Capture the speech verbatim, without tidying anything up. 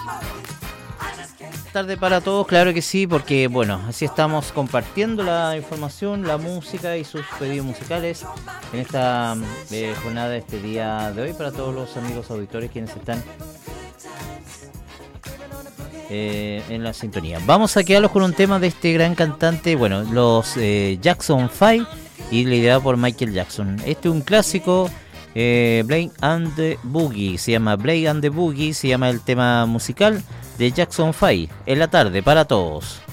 Tarde para todos, claro que sí, porque bueno, así estamos compartiendo la información, la música y sus pedidos musicales en esta eh, jornada, este día de hoy, para todos los amigos auditores quienes están eh, en la sintonía. Vamos a quedarlos con un tema de este gran cantante, bueno, los eh, Jackson five, y liderado por Michael Jackson. Este es un clásico, eh, Blade and the Boogie, se llama Blade and the Boogie, se llama el tema musical de Jackson five, en la tarde para todos.